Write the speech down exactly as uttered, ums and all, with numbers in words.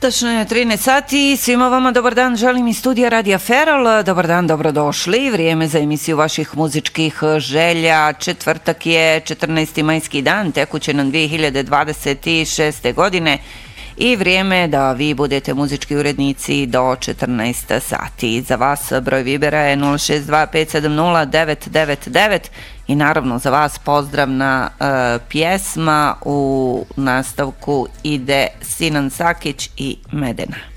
Tačno je trinaest sati, svima vama dobar dan, želim iz studija Radija Feral, dobar dan, dobrodošli, vrijeme za emisiju vaših muzičkih želja, četvrtak je četrnaesti majski dan, tekuće nam dvije hiljade dvadeset šeste godine i vrijeme da vi budete muzički urednici do četrnaest sati. Za vas broj Vibera je nula šest dva pet sedam nula devet devet devet i naravno za vas pozdravna uh, pjesma u nastavku ide Sinan Sakić i Medena.